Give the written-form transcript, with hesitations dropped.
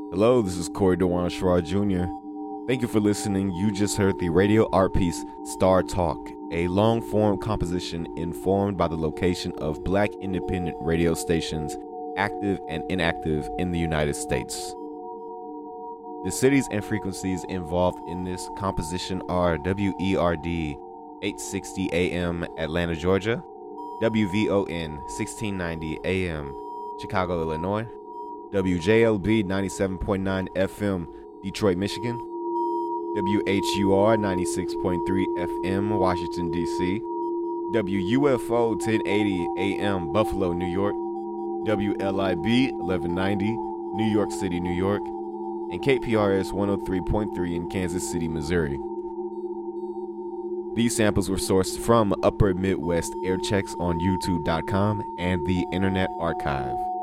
Hello, this is Corey Dewan Sherrod Jr. Thank you for listening. You just heard the radio art piece Star Talk, a long-form composition informed by the location of black independent radio stations, active and inactive in the United States. The cities and frequencies involved in this composition are WERD 860 AM Atlanta, Georgia, WVON 1690 AM Chicago, Illinois, WJLB 97.9 FM Detroit, Michigan, WHUR 96.3 FM Washington, D.C., WUFO 1080 AM Buffalo, New York, WLIB 1190 New York City, New York, and KPRS 103.3 in Kansas City, Missouri. These samples were sourced from Upper Midwest Air Checks on YouTube.com and the Internet Archive.